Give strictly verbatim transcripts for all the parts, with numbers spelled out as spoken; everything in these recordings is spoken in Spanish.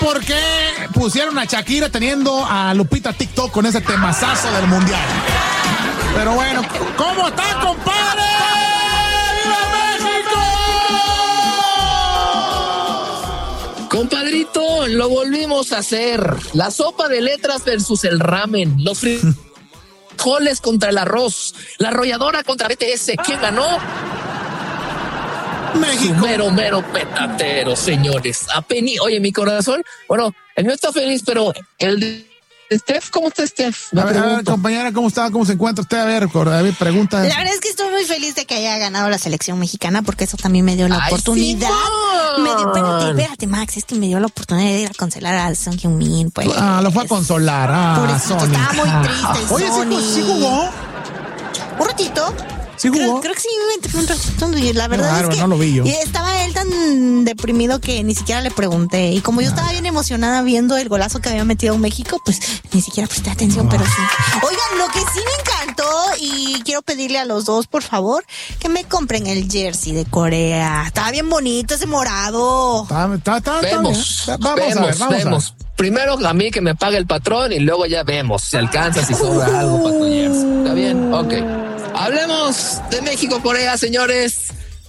por qué pusieron a Shakira teniendo a Lupita TikTok con ese temazazo del mundial. Pero bueno, ¿cómo está, compadre? ¡Viva México! Compadrito, lo volvimos a hacer. La sopa de letras versus el ramen. Los frijoles contra el arroz. La arrolladora contra B T S. ¿Quién ganó? México. Su mero, mero petatero, señores. Apeni, oye, mi corazón, bueno, el mío está feliz, pero el de Steph, ¿cómo está Steph? A ver, a ver, compañera, ¿cómo está? ¿Cómo se encuentra usted? A ver, a ver, pregunta. La verdad es que estoy muy feliz de que haya ganado la selección mexicana, porque eso también me dio la Ay, oportunidad. Simón. Me dio, espérate, espérate, Max, es que me dio la oportunidad de ir a consolar a Son Heung-min, pues. Ah, lo fue a consolar. Ah, Pobrecito, Sony. estaba muy triste el Oye, Sony. ¿sí, sí jugó? Un ratito. ¿Sí jugó? Creo, creo que sí, me un ratito. Y la verdad Claro, es que no lo vi yo. y estaba él tan deprimido que ni siquiera le pregunté. Y como yo estaba bien emocionada viendo el golazo que había metido México, pues ni siquiera presté atención, pero sí. Oigan, lo que sí me encantó, y quiero pedirle a los dos, por favor, que me compren el jersey de Corea. Estaba bien bonito ese morado. Está, está, está, está Vemos, bien. Vamos vemos, a ver, vamos vemos. a ver. Primero a mí que me pague el patrón y luego ya vemos si alcanza, si sobra algo para tu jersey. ¿Está bien? Ok. Hablemos de México-Corea, señores.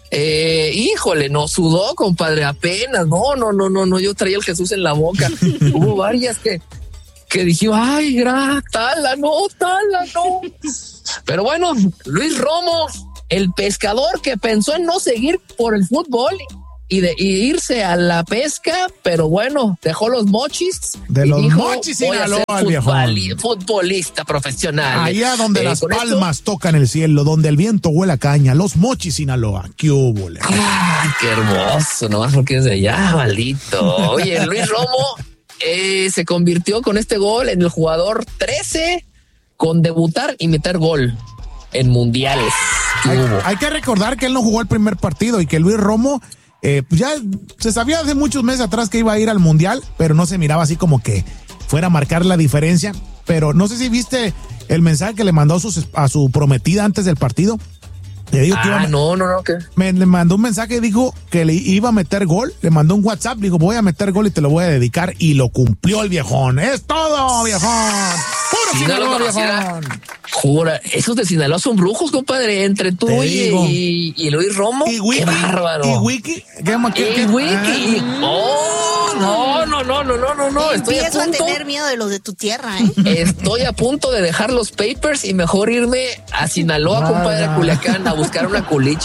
Eh, híjole, no sudó, compadre, apenas. No, no, no, no, no. Yo traía el Jesús en la boca. Hubo varias que, que dije, ay, gra, tala, no, tala, no. Pero bueno, Luis Romo, el pescador que pensó en no seguir por el fútbol y de y irse a la pesca, pero bueno, dejó los mochis. De y los dijo, mochis voy a Sinaloa, ser el viejón. futboli- futbolista profesional. Allá donde Eh, las con esto- palmas tocan el cielo, donde el viento huele a caña, los mochis Sinaloa. ¿Qué hubo? le? Ay, qué hermoso, nomás porque es de allá, maldito. Oye, Luis Romo eh, se convirtió con este gol en el jugador trece con debutar y meter gol en mundiales. ¿Qué Hay, hubo? hay que recordar que él no jugó el primer partido y que Luis Romo, eh, pues ya se sabía hace muchos meses atrás que iba a ir al mundial, pero no se miraba así como que fuera a marcar la diferencia. Pero no sé si viste el mensaje que le mandó a su, a su prometida antes del partido. Le dijo que iba Ah, a, no, no, no, ¿qué? me, le mandó un mensaje, dijo que le iba a meter gol, le mandó un WhatsApp, dijo voy a meter gol y te lo voy a dedicar, y lo cumplió el viejón. Es todo, viejón. Puro Si no lo Sinaloa, conociera, viejón. jura, esos de Sinaloa son brujos, compadre, entre tú Te y, digo. y, y Luis Romo. Y Wiki, qué bárbaro. y Wiki, ¿qué, qué, Y qué? Wiki. Ah. Oh, no, no, no, no, no, no, no. Estoy a Empiezo a punto. tener miedo de los de tu tierra, ¿eh? Estoy a punto de dejar los papers y mejor irme a Sinaloa, Vaya. compadre, a Culiacán, a buscar una culichi.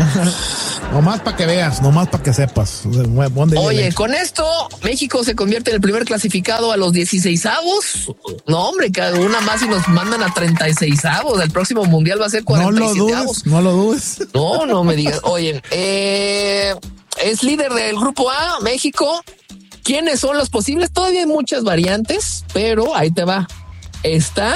Nomás para que veas, nomás para que sepas. ¿Dónde Oye, viene? con esto, México se convierte en el primer clasificado a los dieciseisavos. No, hombre, cada una más y nos mandan a treinta y seisavos. El próximo mundial va a ser No cuarenta y lo siete. dudes, no lo dudes. No, no me digas. Oye, eh, es líder del grupo A, México. ¿Quiénes son los posibles? Todavía hay muchas variantes, pero ahí te va. Está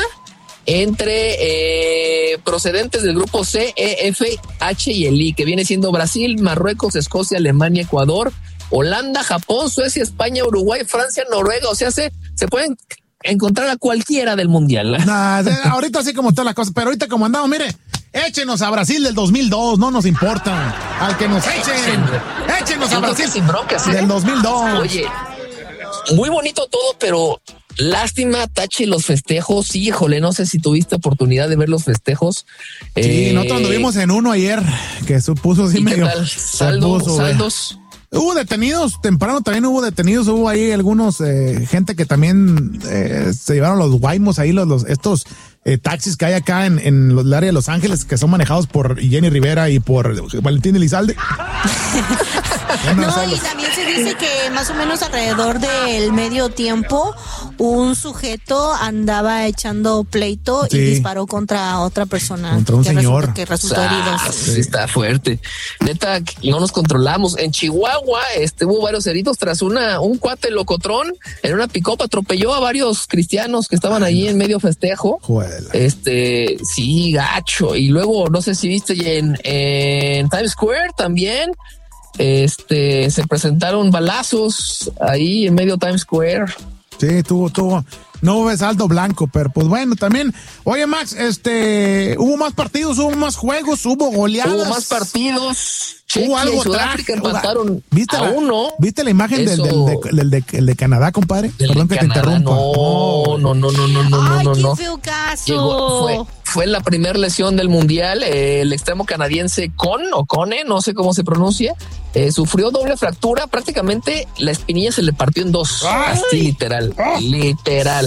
entre eh, procedentes del grupo C, E, F, H y el I, que viene siendo Brasil, Marruecos, Escocia, Alemania, Ecuador, Holanda, Japón, Suecia, España, Uruguay, Francia, Noruega. O sea, se, se pueden encontrar a cualquiera del mundial. Nah, de- ahorita así como están las cosas, pero ahorita como andamos, mire, échenos a Brasil del dos mil dos, no nos importa. Al que nos echen, échenos a Yo creo Brasil que sin broncas, ¿eh? del dos mil dos. Oye, muy bonito todo, pero lástima, Tachi, los festejos. Híjole, no sé si tuviste oportunidad de ver los festejos. Sí, Eh, nosotros anduvimos en uno ayer que se puso así ¿y qué medio. tal? se Saldo, puso, güey. saldos. Hubo detenidos, temprano también hubo detenidos, hubo ahí algunos, eh, gente que también eh, se llevaron los guaymos ahí, los, los estos eh, taxis que hay acá en, en el área de Los Ángeles, que son manejados por Jenny Rivera y por Valentín Elizalde. Bueno, No, son y los- también se dice que más o menos alrededor del medio tiempo un sujeto andaba echando pleito Sí. y disparó contra otra persona. Contra un que señor. resultó- que resultó herido. Ah, sí, está fuerte. Neta, no nos controlamos. En Chihuahua, este, hubo varios heridos tras una, un cuate locotrón en una pick-up atropelló a varios cristianos que estaban ahí en medio festejo. Juela. Este, sí, gacho. Y luego, no sé si viste en, en Times Square también. Este, se presentaron balazos ahí en medio Times Square. Sí, Sí, tuvo, tuvo. No hubo saldo blanco, pero pues bueno, también. Oye, Max, este, hubo más partidos, hubo más juegos, hubo goleadas. Hubo más partidos. Hubo Chequia algo y Sudáfrica empataron ¿Viste a la, uno. ¿Viste la imagen del, del, de, del, de, el de Canadá, compadre? Del Perdón de que Canadá, te interrumpa. No, no, no, no, no, no, Ay, no, qué no. feo caso. Llegó, fue, fue la primera lesión del mundial. Eh, el extremo canadiense Con o Cone, no sé cómo se pronuncia, eh, sufrió doble fractura. Prácticamente la espinilla se le partió en dos. Ay. Así literal, literal.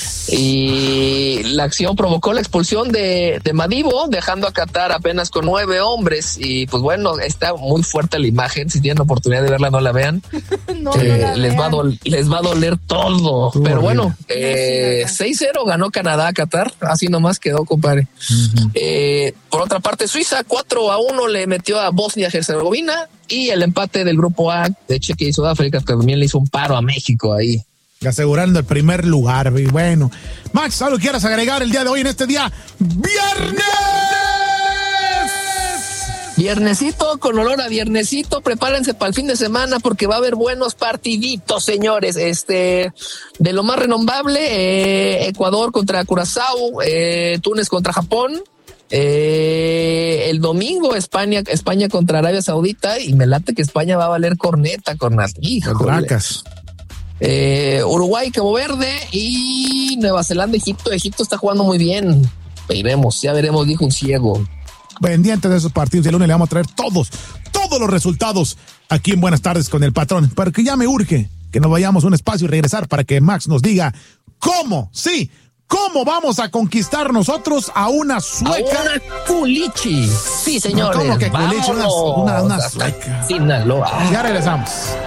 Y la acción provocó la expulsión de, de Madibo, dejando a Qatar apenas con nueve hombres. Y pues bueno, está muy fuerte la imagen. Si tienen oportunidad de verla, no la vean. No, Eh, no la les, va a vean. dol- les va a doler todo. Estuvo Pero horrible. bueno, eh, seis cero ganó Canadá a Qatar. Así nomás quedó, compadre. Uh-huh. Eh, por otra parte, Suiza cuatro a uno le metió a Bosnia-Herzegovina. Y el empate del grupo A de Chequia y Sudáfrica, que también le hizo un paro a México ahí. Asegurando el primer lugar. Y bueno, Max, ¿algo quieras agregar el día de hoy en este día? ¡Viernes! Viernesito con olor a viernesito, prepárense para el fin de semana porque va a haber buenos partiditos, señores. Este, de lo más renombrable, eh, Ecuador contra Curazao, eh, Túnez contra Japón. Eh, el domingo España, España contra Arabia Saudita, y me late que España va a valer corneta, corneta. Híjole. Tracas. Eh, Uruguay, Cabo Verde y Nueva Zelanda, Egipto. Egipto está jugando muy bien. Veremos, ya veremos, dijo un ciego. Pendiente de esos partidos. Y el lunes le vamos a traer todos, todos los resultados aquí en Buenas Tardes con el Patrón. Pero que ya me urge que nos vayamos a un espacio y regresar para que Max nos diga cómo, sí, cómo vamos a conquistar nosotros a una sueca. A una culichi. Sí, señores. ¿Cómo que culichi? Una- Vámonos una- una hasta sueca. Sinaloa. Ya regresamos.